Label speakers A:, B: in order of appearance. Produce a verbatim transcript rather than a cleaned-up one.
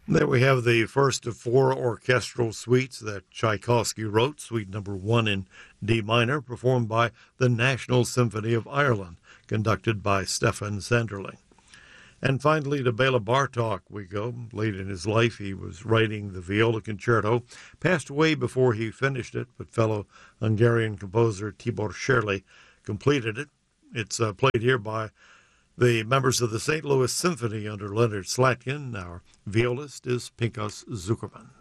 A: There we have the first of four orchestral suites that Tchaikovsky wrote, Suite number one in D minor, performed by the National Symphony of Ireland, conducted by Stefan Sanderling. And finally, to Bela Bartok we go. Late in his life, he was writing the viola concerto, passed away before he finished it, but fellow Hungarian composer Tibor Sherley completed it. It's uh, played here by the members of the Saint Louis Symphony under Leonard Slatkin. Our violist is Pinchas Zukerman.